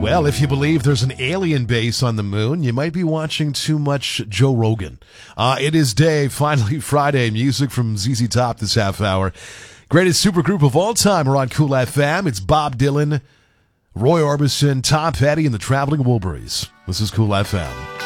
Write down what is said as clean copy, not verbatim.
Well, if you believe there's an alien base on the moon, you might be watching too much Joe Rogan. It is Dave, finally Friday. Music from ZZ Top this half hour. Greatest supergroup of all time are on Cool FM. It's Bob Dylan, Roy Orbison, Tom Petty, and the Traveling Wilburys. This is Cool FM.